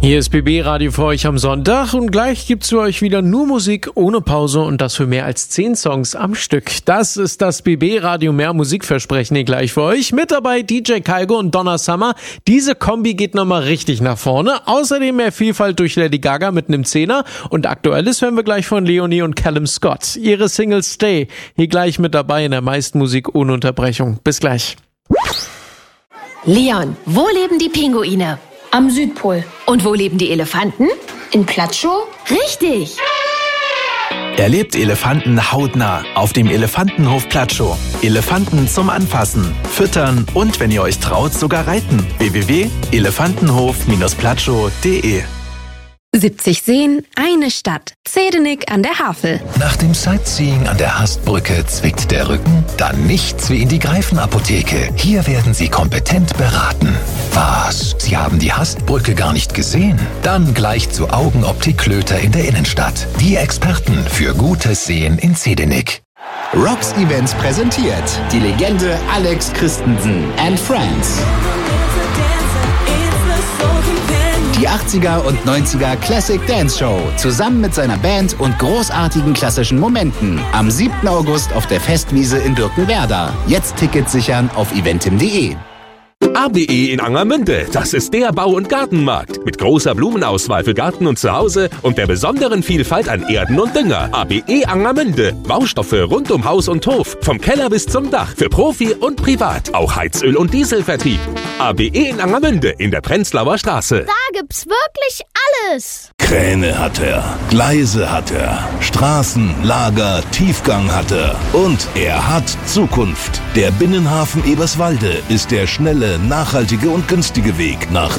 Hier ist BB Radio für euch am Sonntag und gleich gibt's für euch wieder nur Musik ohne Pause und das für mehr als 10 Songs am Stück. Das ist das BB Radio mehr Musikversprechen hier gleich für euch. Mit dabei DJ Kaigo und Donna Summer. Diese Kombi geht nochmal richtig nach vorne. Außerdem mehr Vielfalt durch Lady Gaga mit einem Zehner und Aktuelles hören wir gleich von Leonie und Callum Scott. Ihre Single Stay hier gleich mit dabei in der meisten Musik ohne Unterbrechung. Bis gleich. Leon, wo leben die Pinguine? Am Südpol. Und wo leben die Elefanten? In Platschow? Richtig! Erlebt Elefanten hautnah auf dem Elefantenhof Platschow. Elefanten zum Anfassen, Füttern und, wenn ihr euch traut, sogar reiten. www.elefantenhof-platschow.de 70 Seen, eine Stadt. Zedenik an der Havel. Nach dem Sightseeing an der Hastbrücke zwickt der Rücken? Dann nichts wie in die Greifenapotheke. Hier werden Sie kompetent beraten. Was? Sie haben die Hastbrücke gar nicht gesehen? Dann gleich zu Augenoptik Klöter in der Innenstadt. Die Experten für gutes Sehen in Zedenik. Rocks Events präsentiert die Legende Alex Christensen and Friends. Die 80er und 90er Classic Dance Show zusammen mit seiner Band und großartigen klassischen Momenten. Am 7. August auf der Festwiese in Birkenwerder. Jetzt Tickets sichern auf eventim.de. ABE in Angermünde, das ist der Bau- und Gartenmarkt. Mit großer Blumenauswahl für Garten und Zuhause und der besonderen Vielfalt an Erden und Dünger. ABE Angermünde, Baustoffe rund um Haus und Hof. Vom Keller bis zum Dach, für Profi und Privat. Auch Heizöl- und Dieselvertrieb. ABE in Angermünde in der Prenzlauer Straße. Da gibt's wirklich alles. Kräne hat er, Gleise hat er, Straßen, Lager, Tiefgang hat er. Und er hat Zukunft. Der Binnenhafen Eberswalde ist der schnelle, nachhaltige und günstige Weg nach